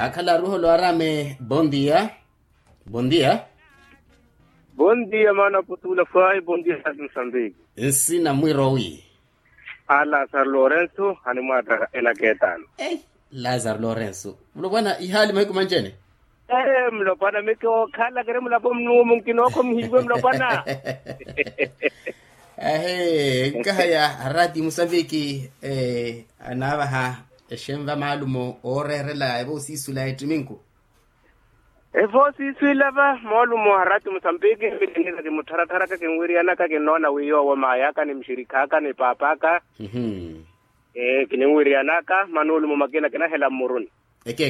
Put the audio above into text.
Akala ruho lo arame, bom dia. Bom dia. Bom dia, mana putula fai, bom dia, Moçambique. Ensina Muirowi. Lazar Lorenzo, animada elaketan. Lazar Lorenzo. Mlo bwana ihali maiku manjene? Mlo bwana miko kala kare mla bom no mungkin ako mhigwe mlo bwana. Nkaya radi Moçambique anava ha shemva malumo orerela ebo sisula etiminku. Evo sisula ba malumo harati Moçambique bilinga di mutharatara ka kenwiriana ka kenona wiyo wa mayaka ni mshirikaka ni papaka. Kinwiriana ka manulu mo makina kina hela muruni.